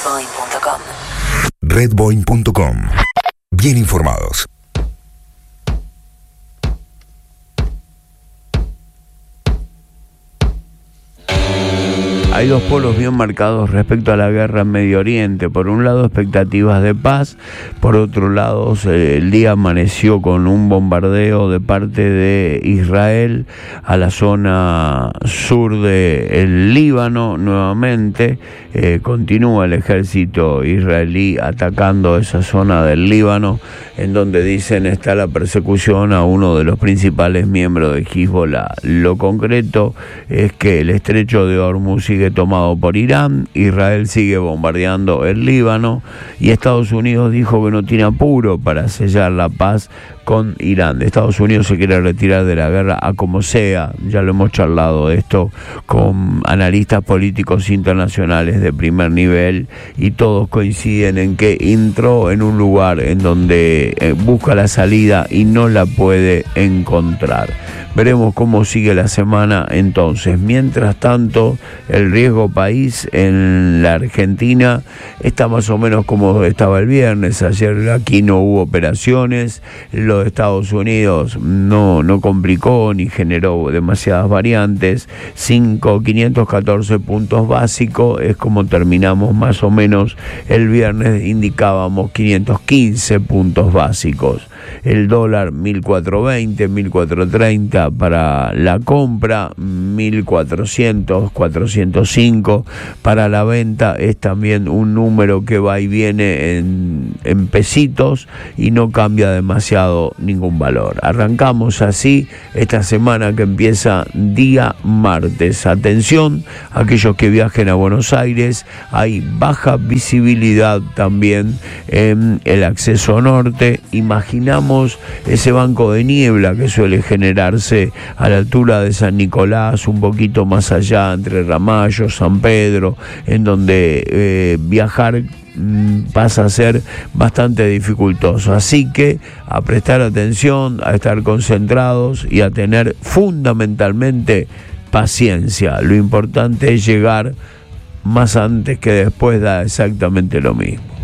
redboeing.com. Redboeing.com. Bien informados. Hay dos polos bien marcados respecto a la guerra en Medio Oriente. Por un lado, expectativas de paz. Por otro lado, el día amaneció con un bombardeo de parte de Israel a la zona sur del Líbano. Nuevamente, continúa el ejército israelí atacando esa zona del Líbano, en donde dicen está la persecución a uno de los principales miembros de Hezbollah. Lo concreto es que el estrecho de Hormuz sigue tomado por Irán, Israel sigue bombardeando el Líbano y Estados Unidos dijo que no tiene apuro para sellar la paz con Irán. Estados Unidos se quiere retirar de la guerra a como sea. Ya lo hemos charlado de esto con analistas políticos internacionales de primer nivel y todos coinciden en que entró en un lugar en donde busca la salida y no la puede encontrar. Veremos cómo sigue la semana entonces. Mientras tanto, el riesgo país en la Argentina está más o menos como estaba el viernes. Ayer aquí no hubo operaciones. Lo de Estados Unidos no complicó ni generó demasiadas variantes. 514 puntos básicos es como terminamos más o menos el viernes. Indicábamos 515 puntos básicos. El dólar 1420, 1430 para la compra, 1400, 405 para la venta. Es también un número que va y viene en pesitos y no cambia demasiado ningún valor. Arrancamos así esta semana que empieza día martes. Atención, aquellos que viajen a Buenos Aires, hay baja visibilidad también en el acceso norte. Imaginamos ese banco de niebla que suele generarse a la altura de San Nicolás, un poquito más allá entre Ramallo, San Pedro, en donde viajar pasa a ser bastante dificultoso. Así que a prestar atención, a estar concentrados y a tener fundamentalmente paciencia. Lo importante es llegar más antes que después, da exactamente lo mismo.